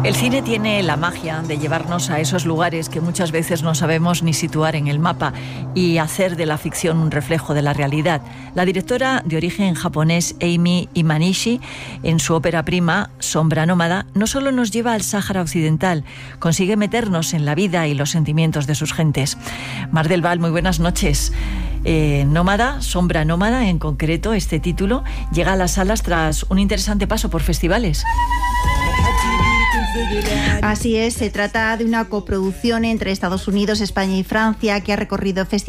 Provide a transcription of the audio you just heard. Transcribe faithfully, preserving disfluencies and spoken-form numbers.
El cine tiene la magia de llevarnos a esos lugares que muchas veces no sabemos ni situar en el mapa y hacer de la ficción un reflejo de la realidad. La directora de origen japonés Amy Imanishi, en su ópera prima Sombra Nómada, no solo nos lleva al Sáhara Occidental, consigue meternos en la vida y los sentimientos de sus gentes. Mar del Val, muy buenas noches. Eh, Nómada, Sombra Nómada en concreto, este título llega a las salas tras un interesante paso por festivales. Así es, se trata de una coproducción entre Estados Unidos, España y Francia que ha recorrido festivales